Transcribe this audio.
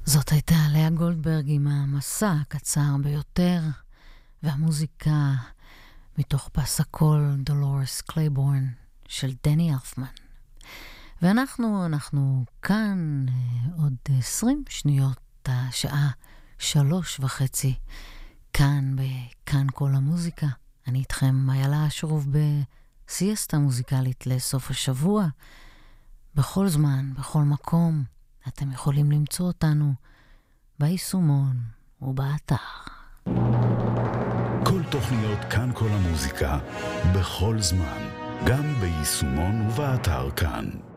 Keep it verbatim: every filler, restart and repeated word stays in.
זאת הייתה לאה גולדברג עם המסע הקצר ביותר, והמוזיקה מתוך פס הקול דולורס קלייבורן של דני אלפמן. ואנחנו אנחנו כאן עוד עשרים שניות, השעה שלוש וחצי, כאן בכאן כל המוזיקה. אני איתכם איילה שרוב בסיאסטה מוזיקלית לסוף השבוע. בכל זמן, בכל מקום, אתם יכולים למצוא אותנו ביישומון ובאתר. כל תוכניות כאן כל המוזיקה, בכל זמן, גם ביישומון ובאתר כאן.